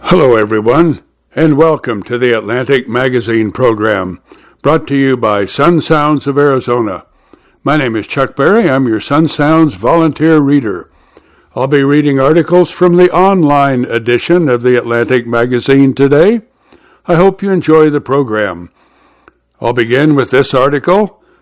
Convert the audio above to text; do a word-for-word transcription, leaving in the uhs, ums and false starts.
Hello, everyone, and welcome to the Atlantic Magazine program, brought to you by Sun Sounds of Arizona. My name is Chuck Berry. I'm your Sun Sounds volunteer reader. I'll be reading articles from the online edition of the Atlantic Magazine today. I hope you enjoy the program. I'll begin with this article,